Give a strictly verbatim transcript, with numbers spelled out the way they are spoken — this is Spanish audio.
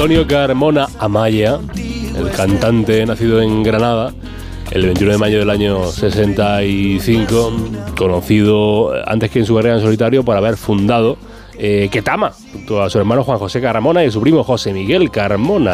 Antonio Carmona Amaya, el cantante nacido en Granada el veintiuno de mayo del año sesenta y cinco, conocido antes que en su carrera en solitario por haber fundado eh, Ketama, junto a su hermano Juan José Carmona y su primo José Miguel Carmona.